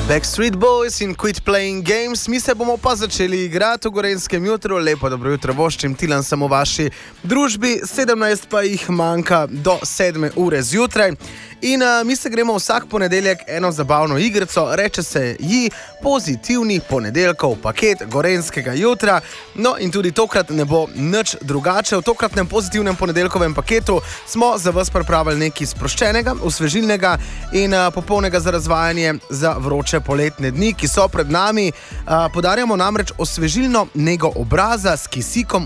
Backstreet Boys in Quit Playing Games. Mi se bomo pa začeli igrati v Gorenjskem jutru. Lepo dobro jutro voščim, Tilan sem v vaši družbi. 17 pa jih manjka do 7 ure zjutraj. In mi se gremo vsak ponedeljek eno zabavno igrico, reče se ji pozitivni ponedeljkov paket Gorenjskega jutra. No in tudi tokrat ne bo nič drugače. V tokratnem pozitivnem ponedeljkovem paketu smo za vas pripravili nekaj sproščenega, osvežilnega in popolnega za razvajanje za vroče poletne dni, ki so pred nami. Podarjamo namreč osvežilno nego obraza s kisikom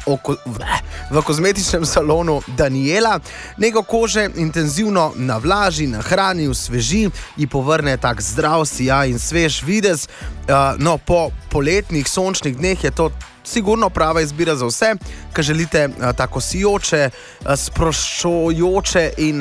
v kozmetičnem salonu Daniela. Nego kože intenzivno navlaži, nahrani, osveži, ji povrne tak zdrav sijaj in svež videz. No, po poletnih sončnih dneh je to sigurno prava izbira za vse, ki želite tako sijoče, sproščujoče in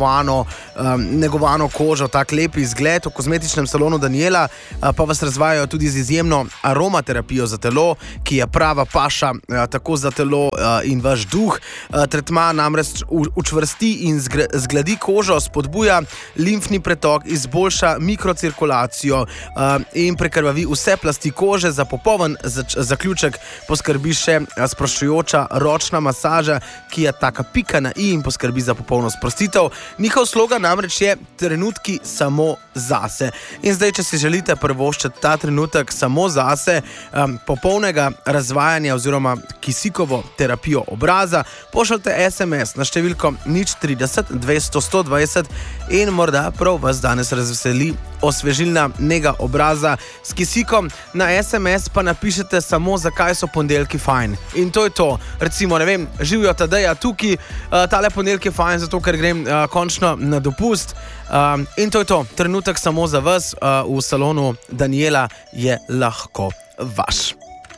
negovano kožo, tak lepi izgled. V kozmetičnem salonu Daniela pa vas razvajajo tudi z izjemno aromaterapijo za telo, ki je prava paša tako za telo in vaš duh. Tretma namreč učvrsti in zgladi kožo, spodbuja limfni pretok, izboljša mikrocirkulacijo in prekrvavi vse plasti kože. Za popoln zaključek poskrbi še sproščujoča ročna masaža, ki je taka pika na i in poskrbi za popolno sprostitev. Njihov slogan namreč je trenutki samo zase. In zdaj, če si želite privoščiti ta trenutek samo zase, popolnega razvajanja oziroma kisikovo terapijo obraza, pošljite SMS na številko 030 200 120 in morda prav vas danes razveseli osvežilna nega obraza s kisikom. Na SMS pa napišete samo, zakaj so ponedeljki fajn. In to je to. Recimo, ne vem, živijo Tadeja tukaj, tale ponedeljk je fajn, zato ker grem končno na dopust. In to je to. Trenutek samo za vas v salonu Daniela je lahko vaš.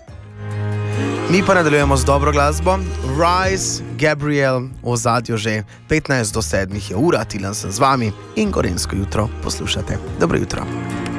Mi pa nadaljujemo z dobro glasbo. Rise, Gabriel, v ozadju že 15 do 7 je ura, Tilan sem z vami in Gorenjsko jutro poslušate. Dobro jutro.